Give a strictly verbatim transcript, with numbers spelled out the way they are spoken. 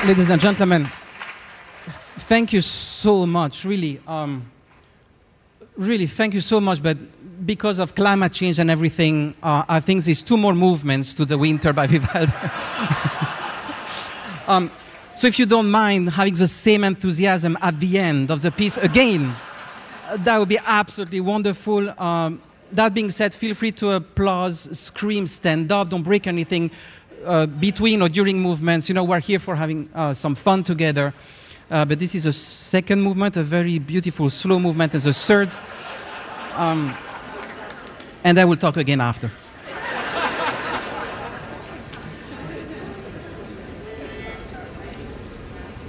Ladies and gentlemen, thank you so much, really. Um, really, thank you so much, but because of climate change and everything, uh, I think there's two more movements to the Winter by Vivaldi. um, so if you don't mind having the same enthusiasm at the end of the piece again, that would be absolutely wonderful. Um, that being said, feel free to applaud, scream, stand up, don't break anything uh, between or during movements. You know, we're here for having uh, some fun together. Uh, but this is a second movement, a very beautiful slow movement as a third. Um, and I will talk again after.